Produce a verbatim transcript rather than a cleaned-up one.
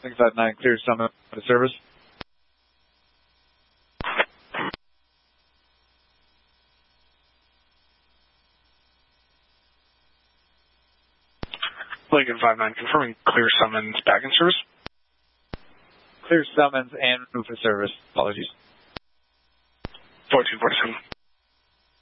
Lincoln five nine, clear summon to service. Lincoln five nine, confirming clear summons back in service. Clear summons and move to service. Apologies. fourteen forty-seven.